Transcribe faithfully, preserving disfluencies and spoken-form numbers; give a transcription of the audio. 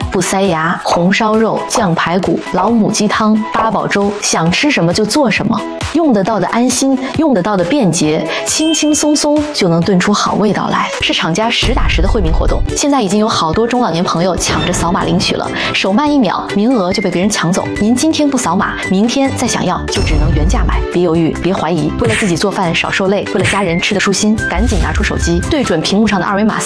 不塞牙，红烧肉、酱排骨、老母鸡汤、八宝粥，想吃什么就做什么。用得到的安心，用得到的便捷，轻轻松松就能炖出好味道来。是厂家实打实的惠民活动，现在已经有好多中老年朋友抢着扫码领取了，手慢一秒，名额就被别人抢走。您今天不扫码，明天再想要就只能原价买。别犹豫，别怀疑，为了自己做饭少受累，为了家人吃得舒心，赶紧拿出手机，对准屏幕上的二维码。